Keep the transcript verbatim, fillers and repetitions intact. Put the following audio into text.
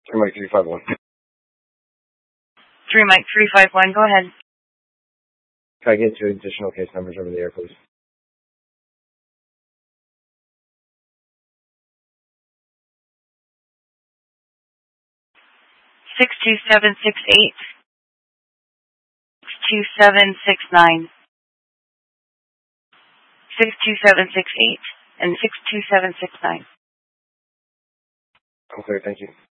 Three Mike three five one. Three Mike three five one. Go ahead. Can I get two additional case numbers over the air, please? Six two seven six eight. Six two seven six nine. Six two seven six eight and six two seven six nine. I'm clear. Thank you.